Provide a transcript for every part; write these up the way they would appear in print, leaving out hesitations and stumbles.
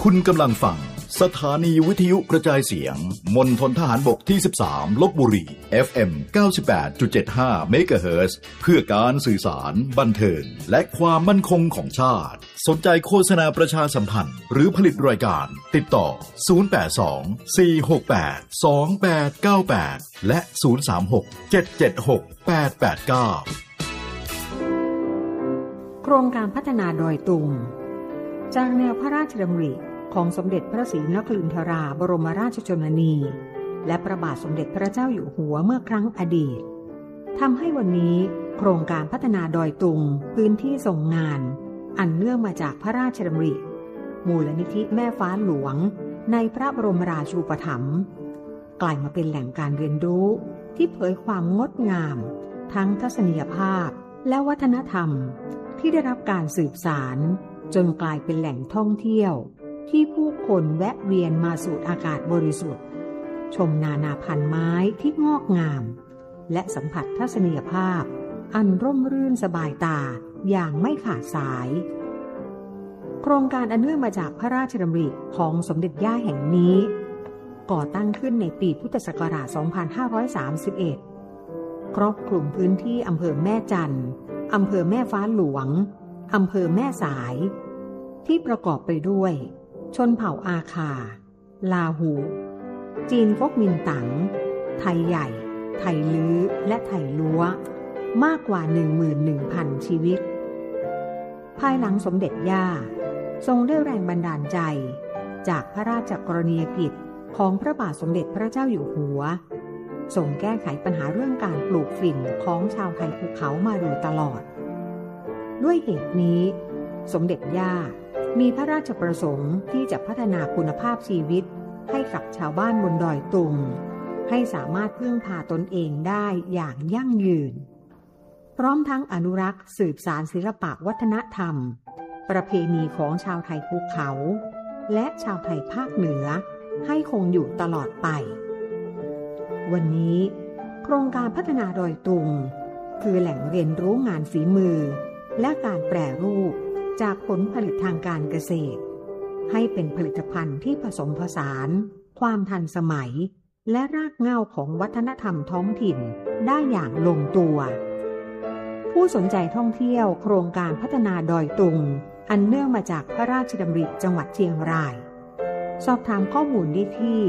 คุณกำลังฟังสถานีวิทยุกระจายเสียงมณฑลทหารบกที่13ลพบุรี FM 98.75 เมกะเฮิรตซ์เพื่อการสื่อสารบันเทิงและความมั่นคงของชาติสนใจโฆษณาประชาสัมพันธ์หรือผลิตรายการติดต่อ082 468 2898และ036 776 889 โครงการพัฒนาดอยตุงจากแนวพระราชดำริของสมเด็จพระศรีนครินทราบรมราชชนนีและพระบาทสมเด็จพระเจ้าอยู่หัวเมื่อครั้งอดีตทำให้วันนี้โครงการพัฒนาดอยตุงพื้นที่ทรงงานอันเนื่องมาจากพระราชดำริมูลนิธิแม่ฟ้าหลวงในพระบรมราชูปถัมภ์กลายมาเป็นแหล่งการเรียนรู้ที่เผยความงดงามทั้งทัศนียภาพและวัฒนธรรมที่ได้รับการสืบสานจนกลายเป็นแหล่งท่องเที่ยวที่ผู้คนแวะเวียนมาสูดอากาศบริสุทธิ์ชมนานาพันธุ์ไม้ที่งอกงามและสัมผัสทัศนียภาพอันร่มรื่นสบายตาอย่างไม่ขาดสายโครงการอันเนื่องมาจากพระราชดำริของสมเด็จย่าแห่งนี้ก่อตั้งขึ้นในปีพุทธศักราช 2531 ครอบคลุมพื้นที่อำเภอแม่จันทร์อำเภอแม่ฟ้าหลวงอำเภอแม่สายที่ประกอบไปด้วยชนเผ่าอาคาลาหูจีนฟกมินตั๋งไทยใหญ่ไทยลื้อและไทยล้วมากกว่า 11,000 ชีวิตภายหลังสมเด็จย่าทรงได้แรงบันดาลใจจากพระราชกรณียกิจของพระบาทสมเด็จพระเจ้าอยู่หัวทรงแก้ไขปัญหาเรื่องการปลูกฝิ่นของชาวไทยภูเขามาโดยตลอดด้วยเหตุนี้สมเด็จย่ามีพระราชประสงค์ที่จะพัฒนาคุณภาพชีวิตให้กับชาวบ้านบนดอยตุงให้สามารถพึ่งพาตนเองได้อย่างยั่งยืนพร้อมทั้งอนุรักษ์สืบสานศิลปะวัฒนธรรมประเพณีของชาวไทยภูเขาและชาวไทยภาคเหนือให้คงอยู่ตลอดไปวันนี้โครงการพัฒนาดอยตุงคือแหล่งเรียนรู้งานฝีมือและการแปรรูปจากผลผลิตทางการเกษตรให้เป็นผลิตภัณฑ์ที่ผสมผสานความทันสมัยและรากเหง้าของวัฒนธรรมท้องถิ่นได้อย่างลงตัวผู้สนใจท่องเที่ยวโครงการพัฒนาดอยตุงอันเนื่องมาจากพระราชดำริจังหวัดเชียงรายสอบถามข้อมูลได้ที่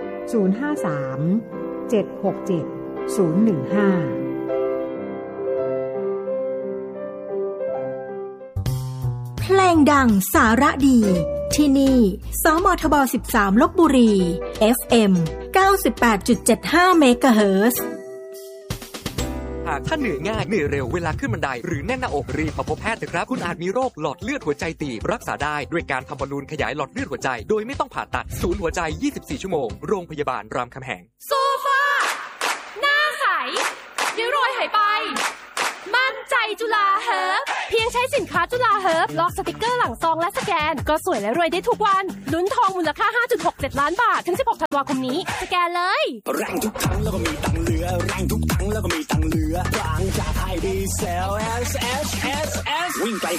053 767 015 เพลงดังสาระดีที่นี่สมทบ13ลพบุรี FM 98.75 เมกะเฮิรตซ์หากท่านเหนื่อยง่ายเหนื่อยเร็วเวลาขึ้นบันไดหรือแน่นหน้าอกรีบมาพบแพทย์เถอะครับคุณอาจมีโรคหลอดเลือดหัวใจตีบรักษาได้ด้วยการทำบอลลูนขยายหลอดเลือดหัวใจโดยไม่ต้องผ่าตัดศูนย์หัวใจ24ชั่วโมงโรงพยาบาลรามคำแหงโซฟาหน้าใสริ้วรอยหายไปมั่นใจจุฬาเฮิร์บเพียงใช้สินค้าจุฬาเฮิร์บลอกสติกเกอร์หลังซองและสแกนก็สวยและรวยได้ทุกวันลุ้นทองมูลค่า 5.67 ล้านบาทถึง16ธันวาคมนี้สแกนเลยแรงทุกครั้งแล้วก็มีตังเหลือแรงทุกครั้งแล้วก็มีตังเหลือบางจากไทยดีเซล S วิ่งไกล